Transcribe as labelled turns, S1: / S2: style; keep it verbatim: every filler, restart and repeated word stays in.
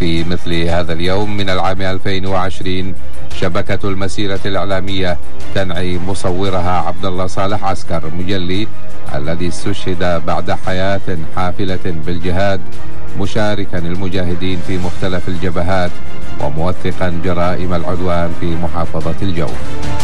S1: في مثل هذا اليوم من العام ألفين وعشرين شبكة المسيرة الإعلامية تنعي مصورها عبد الله صالح عسكر مجلي الذي استشهد بعد حياة حافلة بالجهاد، مشاركا المجاهدين في مختلف الجبهات وموثقا جرائم العدوان في محافظة الجوف.